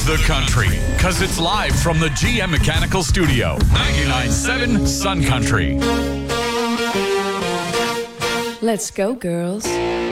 the country, because it's live from the GM Mechanical Studio. 99.7 Sun Country. Let's go, girls.